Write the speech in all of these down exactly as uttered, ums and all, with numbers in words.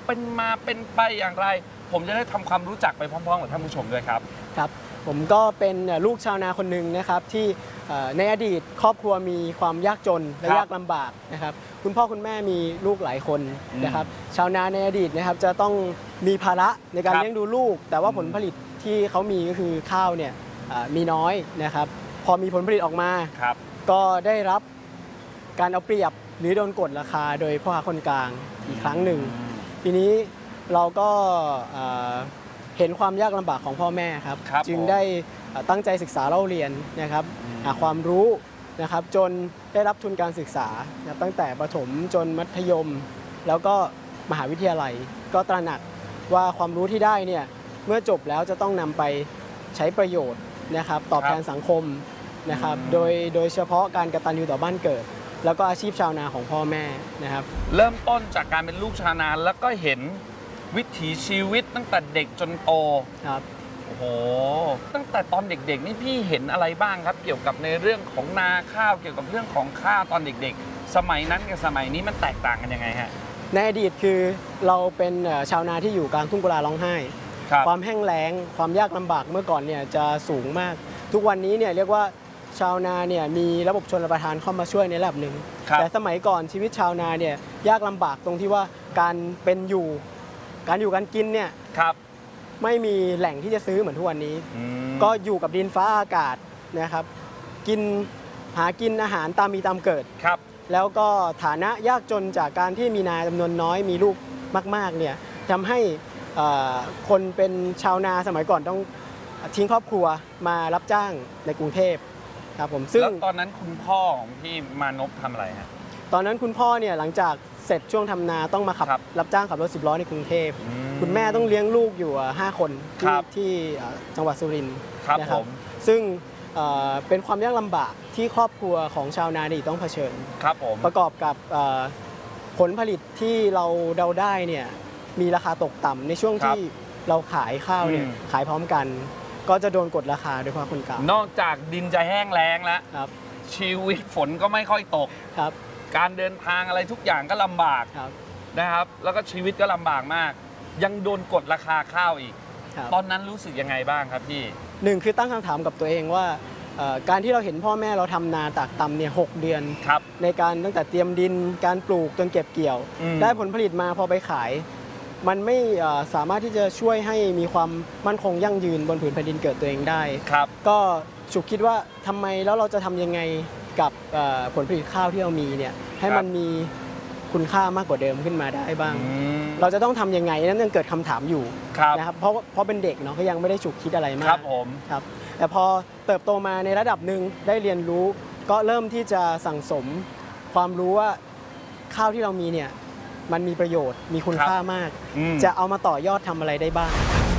เป็นมาเป็นไปอย่างไรผมจะได้ทำความรู้จักไปพร้อมๆกับท่านผู้ชมด้วยครับครับผมก็เป็นลูกชาวนาคนหนึ่งนะครับที่ในอดีตครอบครัวมีความยากจนและยากลำบากนะครับคุณพ่อคุณแม่มีลูกหลายคนนะครับชาวนาในอดีตนะครับจะต้องมีภาระในการเลี้ยงดูลูกแต่ว่าผลผลิตที่เขามีก็คือข้าวเนี่ยมีน้อยนะครับพอมีผลผลิตออกมาก็ได้รับการเอาเปรียบหรือโดนกดราคาโดยพ่อค้าคนกลางอีกครั้งหนึ่งทีนี้เราก็เห็นความยากลำบากของพ่อแม่ครับจึงได้ตั้งใจศึกษาเล่าเรียนนะครับหาความรู้นะครับจนได้รับทุนการศึกษาตั้งแต่ประถมจนมัธยมแล้วก็มหาวิทยาลัยก็ตระหนักว่าความรู้ที่ได้เนี่ยเมื่อจบแล้วจะต้องนำไปใช้ประโยชน์นะครับตอบแทนสังคมนะครับโดยโดยเฉพาะการกตัญญูต่อบ้านเกิดแล้วก็อาชีพชาวนาของพ่อแม่นะครับเริ่มต้นจากการเป็นลูกชาวนาแล้วก็เห็นวิถีชีวิตตั้งแต่เด็กจนโตครับโอ้โหตั้งแต่ตอนเด็กๆนี่พี่เห็นอะไรบ้างครับเกี่ยวกับในเรื่องของนาข้าวเกี่ยวกับเรื่องของข้าวตอนเด็กๆสมัยนั้นกับสมัยนี้มันแตกต่างกันยังไงฮะในอดีตคือเราเป็นชาวนาที่อยู่กลางทุ่งกุลาร้องไห้ความแห้งแล้งความยากลำบากเมื่อก่อนเนี่ยจะสูงมากทุกวันนี้เนี่ยเรียกว่าชาวนาเนี่ยมีระบบชลประทานเข้ามาช่วยในระดับหนึ่งแต่สมัยก่อนชีวิตชาวนาเนี่ยยากลำบากตรงที่ว่าการเป็นอยู่การอยู่การกินเนี่ยไม่มีแหล่งที่จะซื้อเหมือนทุกวันนี้ก็อยู่กับดินฟ้าอากาศนะครับกินหากินอาหารตามมีตามเกิดแล้วก็ฐานะยากจนจากการที่มีนาจำนวนน้อยมีลูกมากๆเนี่ยทำให้คนเป็นชาวนาสมัยก่อนต้องทิ้งครอบครัวมารับจ้างในกรุงเทพครับผมซึ่งแล้วตอนนั้นคุณพ่อของพี่มานพทำอะไรฮะตอนนั้นคุณพ่อเนี่ยหลังจากเสร็จช่วงทำนาต้องมาขับรับจ้างขับรถสิบล้อในกรุงเทพคุณแม่ต้องเลี้ยงลูกอยู่ห้าคนที่ที่จังหวัดสุรินทร์นะครับซึ่งเป็นความยากลำบากที่ครอบครัวของชาวนาดีต้องเผชิญครับผมประกอบกับผลผลิตที่เราเดาได้เนี่ยมีราคาตกต่ำในช่วงที่เราขายข้าวเนี่ยขายพร้อมกันก็จะโดนกดราคาโดยเฉพาะคนกลางนอกจากดินจะแห้งแล้งแล้วชีวิตฝนก็ไม่ค่อยตกการเดินทางอะไรทุกอย่างก็ลำบากนะครับแล้วก็ชีวิตก็ลำบากมากยังโดนกดราคาข้าวอีกตอนนั้นรู้สึกยังไงบ้างครับพี่หนึ่งคือตั้งคำถามกับตัวเองว่าการที่เราเห็นพ่อแม่เราทำนาตากตำเนี่ยหกเดือนในการตั้งแต่เตรียมดินการปลูกจนเก็บเกี่ยวได้ผลผลิตมาพอไปขายมันไม่สามารถที่จะช่วยให้มีความมั่นคงยั่งยืนบนผืนแผ่นดินเกิดตัวเองได้ก็ฉุกคิดว่าทำไมแล้วเราจะทำยังไงกับผลผลิตข้าวที่เรามีเนี่ยให้มันมีคุณค่ามากกว่าเดิมขึ้นมาได้บ้างเราจะต้องทำยังไงนั้นยังเกิดคำถามอยู่นะครับเพราะเพราะเป็นเด็กเนาะก็ยังไม่ได้ฉุกคิดอะไรมากครับผมครับแต่พอเติบโตมาในระดับหนึ่งได้เรียนรู้ก็เริ่มที่จะสั่งสมความรู้ว่าข้าวที่เรามีเนี่ยมันมีประโยชน์มีคุณค่ามากจะเอามาต่อยอดทำอะไรได้บ้าง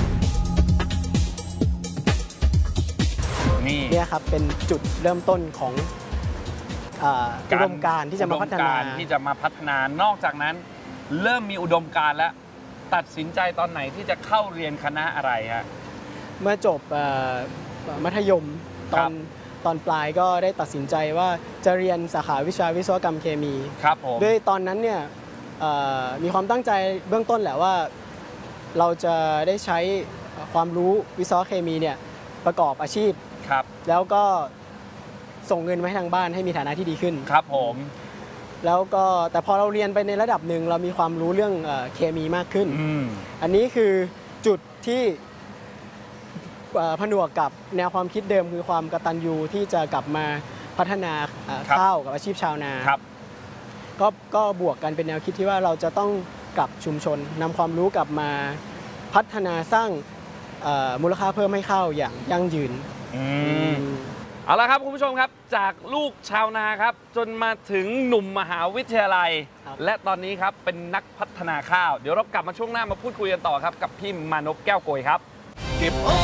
นี่เนี่ยครับเป็นจุดเริ่มต้นของอุดมการณ์ที่จะมาพัฒนาที่จะมาพัฒนานอกจากนั้นเริ่มมีอุดมการณ์แล้วตัดสินใจตอนไหนที่จะเข้าเรียนคณะอะไรฮะเมื่อจบมัธยมตอนตอนปลายก็ได้ตัดสินใจว่าจะเรียนสาขาวิชาวิศวกรรมเคมีครับผมด้วยตอนนั้นเนี่ยมีความตั้งใจเบื้องต้นแหละว่าเราจะได้ใช้ความรู้วิศวะเคมีเนี่ยประกอบอาชีพครับแล้วก็ส่งเงินมาให้ทางบ้านให้มีฐานะที่ดีขึ้นครับผมแล้วก็แต่พอเราเรียนไปในระดับหนึ่งเรามีความรู้เรื่องเคมีมากขึ้นอ, อันนี้คือจุดที่ผนวกกับแนวความคิดเดิมคือความกตัญญูที่จะกลับมาพัฒนาข้าวกับอาชีพชาวนาก็ก็บวกกันเป็นแนวคิดที่ว่าเราจะต้องกลับชุมชนนำความรู้กลับมาพัฒนาสร้างมูลค่าเพิ่มให้ข้าวอย่างยั่งยืนเอาละครับคุณผู้ชมครับจากลูกชาวนาครับจนมาถึงหนุ่มมหาวิทยาลัยและตอนนี้ครับเป็นนักพัฒนาข้าวเดี๋ยวเรากลับมาช่วงหน้ามาพูดคุยกันต่อครับกับพี่มานพแก้วโกยครับ